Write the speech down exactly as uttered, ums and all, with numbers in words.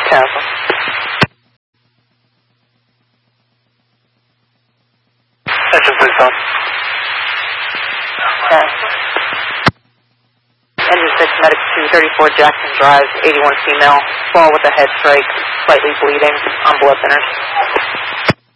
Castle. Engine please on. Okay. Engine six, medic two thirty-four Jackson Drive, eighty-one female, fall with a head strike, slightly bleeding, on blood thinners.